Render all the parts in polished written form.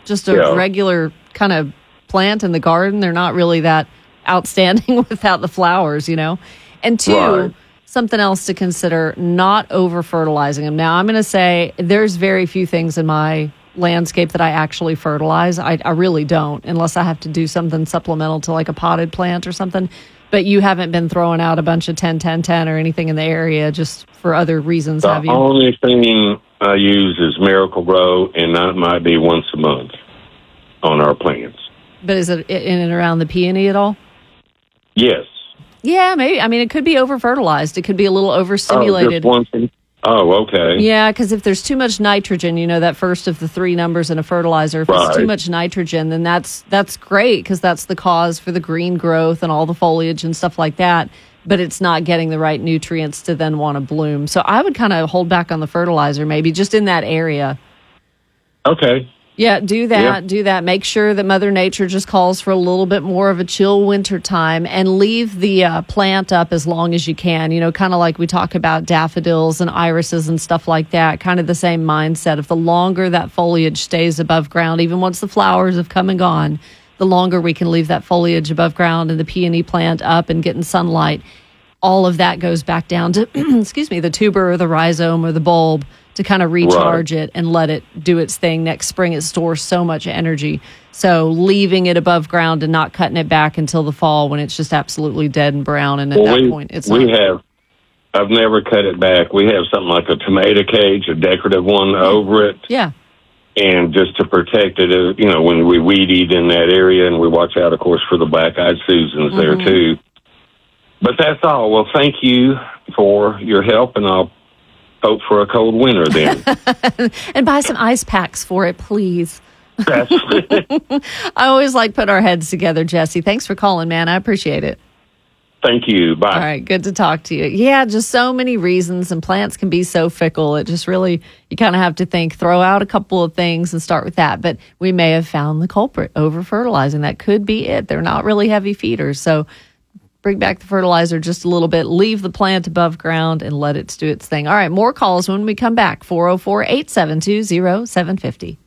just a regular kind of plant in the garden. They're not really that outstanding without the flowers, And two, something else to consider, not over-fertilizing them. Now, I'm going to say there's very few things in my landscape that I actually fertilize. I really don't, unless I have to do something supplemental to like a potted plant or something. But you haven't been throwing out a bunch of 10-10-10 or anything in the area just for other reasons, have you? The only thing I use is Miracle-Gro, and that might be once a month on our plants. But is it in and around the peony at all? Yes. Yeah, maybe. I mean, it could be over-fertilized. It could be a little overstimulated. Okay. Yeah, because if there's too much nitrogen, that first of the three numbers in a fertilizer, if it's too much nitrogen, then that's great because that's the cause for the green growth and all the foliage and stuff like that. But it's not getting the right nutrients to then want to bloom. So I would kind of hold back on the fertilizer, maybe just in that area. Okay. Yeah, do that. Make sure that Mother Nature just calls for a little bit more of a chill winter time and leave the plant up as long as you can. Kind of like we talk about daffodils and irises and stuff like that, kind of the same mindset. If the longer that foliage stays above ground, even once the flowers have come and gone, the longer we can leave that foliage above ground and the peony plant up and getting sunlight, all of that goes back down to, the tuber or the rhizome or the bulb, to kind of recharge it and let it do its thing. Next spring, it stores so much energy. So leaving it above ground and not cutting it back until the fall when it's just absolutely dead and brown. And at that point, it's I've never cut it back. We have something like a tomato cage, a decorative one over it. Yeah. And just to protect it, when we weed eat in that area, and we watch out, of course, for the black-eyed Susans there, too. But that's all. Well, thank you for your help, and I'll hope for a cold winter then. And buy some ice packs for it, please. I always like putting our heads together, Jesse. Thanks for calling, man. I appreciate it. Thank you. Bye. All right. Good to talk to you. Yeah, just so many reasons, and plants can be so fickle. It just really, you kind of have to throw out a couple of things and start with that. But we may have found the culprit, over-fertilizing. That could be it. They're not really heavy feeders. So bring back the fertilizer just a little bit, leave the plant above ground, and let it do its thing. All right, more calls when we come back. 404-872-0750.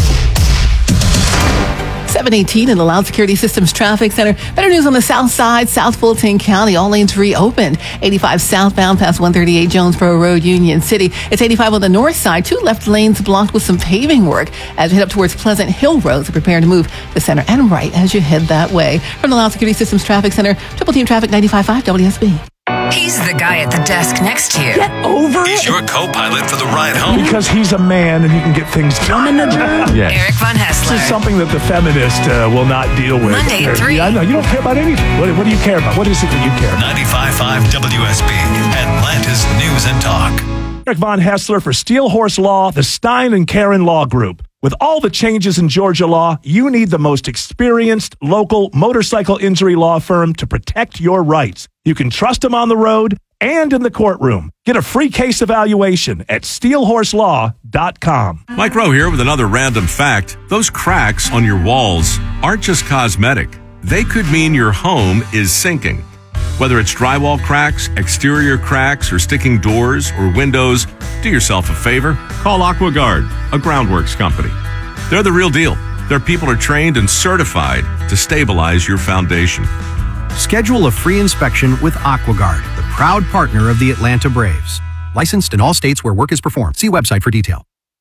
718 in the Loud Security Systems Traffic Center. Better news on the south side, South Fulton County. All lanes reopened. 85 southbound past 138 Jonesboro Road, Union City. It's 85 on the north side. 2 left lanes blocked with some paving work as you head up towards Pleasant Hill Road. So prepare to move to center and right as you head that way. From the Loud Security Systems Traffic Center, Triple Team Traffic 95.5 WSB. He's the guy at the desk next to you. Get over it. He's your co-pilot for the ride home. Because he's a man and he can get things done. Yes. Eric Von Hessler. This is something that the feminist will not deal with. Monday at 3. Yeah, I know. You don't care about anything. What do you care about? What is it that you care about? 95.5 WSB, Atlanta's News and Talk. Eric Von Hessler for Steel Horse Law, the Stein and Karen Law Group. With all the changes in Georgia law, you need the most experienced local motorcycle injury law firm to protect your rights. You can trust them on the road and in the courtroom. Get a free case evaluation at steelhorselaw.com. Mike Rowe here with another random fact. Those cracks on your walls aren't just cosmetic. They could mean your home is sinking. Whether it's drywall cracks, exterior cracks, or sticking doors or windows, do yourself a favor. Call AquaGuard, a groundworks company. They're the real deal. Their people are trained and certified to stabilize your foundation. Schedule a free inspection with AquaGuard, the proud partner of the Atlanta Braves. Licensed in all states where work is performed. See website for detail.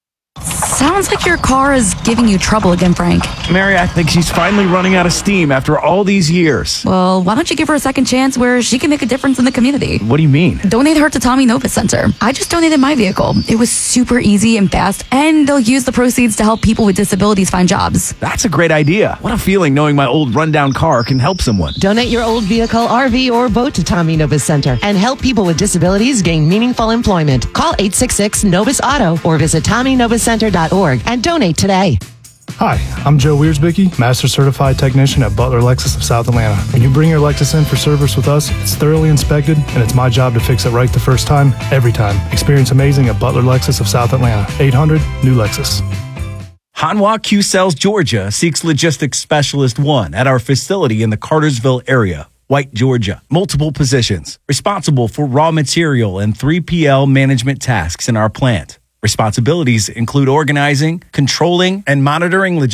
Sounds like your car is giving you trouble again, Frank. Mary, I think she's finally running out of steam after all these years. Well, why don't you give her a second chance where she can make a difference in the community? What do you mean? Donate her to Tommy Novus Center. I just donated my vehicle. It was super easy and fast, and they'll use the proceeds to help people with disabilities find jobs. That's a great idea. What a feeling knowing my old rundown car can help someone. Donate your old vehicle, RV, or boat to Tommy Novus Center and help people with disabilities gain meaningful employment. Call 866-NOVUS-AUTO or visit TommyNovusCenter.org and donate today. Hi, I'm Joe Weirdsbicky, Master Certified Technician at Butler Lexus of South Atlanta. When you bring your Lexus in for service with us, it's thoroughly inspected, and it's my job to fix it right the first time, every time. Experience amazing at Butler Lexus of South Atlanta. 800 New Lexus. Hanwha Q-Cells Georgia seeks Logistics Specialist 1 at our facility in the Cartersville area, White, Georgia. Multiple positions, responsible for raw material and 3PL management tasks in our plant. Responsibilities include organizing, controlling, and monitoring logistics